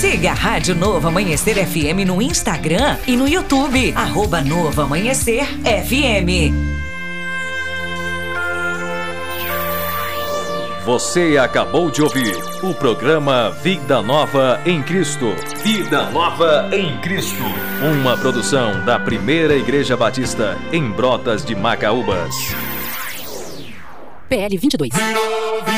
Siga a Rádio Novo Amanhecer FM no Instagram e no YouTube, @Novo Amanhecer FM. Você acabou de ouvir o programa Vida Nova em Cristo. Vida Nova em Cristo. Uma produção da Primeira Igreja Batista em Brotas de Macaúbas. PL 22.